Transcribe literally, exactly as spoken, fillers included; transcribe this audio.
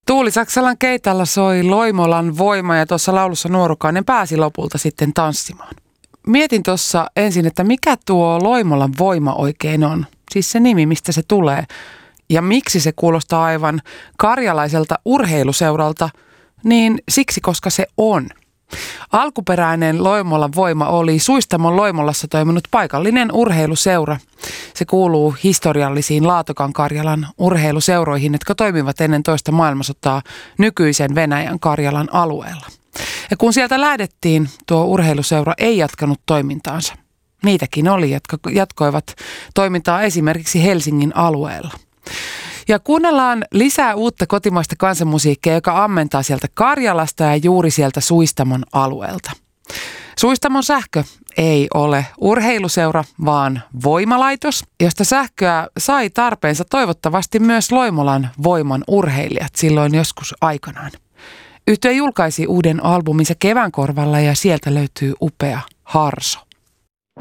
Tuuli Saksalan keitalla soi Loimolan Voima ja tuossa laulussa Nuorukainen pääsi lopulta sitten tanssimaan. Mietin tuossa ensin, että mikä tuo Loimolan Voima oikein on. Siis se nimi, mistä se tulee. Ja miksi se kuulostaa aivan karjalaiselta urheiluseuralta, niin siksi, koska se on. Alkuperäinen Loimolan Voima oli Suistamon Loimolassa toiminut paikallinen urheiluseura. Se kuuluu historiallisiin Laatokan Karjalan urheiluseuroihin, jotka toimivat ennen toista maailmansotaa nykyisen Venäjän Karjalan alueella. Ja kun sieltä lähdettiin, tuo urheiluseura ei jatkanut toimintaansa. Niitäkin oli, jotka jatkoivat toimintaa esimerkiksi Helsingin alueella. Ja kuunnellaan lisää uutta kotimaista kansanmusiikkia, joka ammentaa sieltä Karjalasta ja juuri sieltä Suistamon alueelta. Suistamon sähkö ei ole urheiluseura, vaan voimalaitos, josta sähköä sai tarpeensa toivottavasti myös Loimolan Voiman urheilijat silloin joskus aikanaan. Yhtye julkaisi uuden albuminsa Kevään korvalla ja sieltä löytyy upea Harso.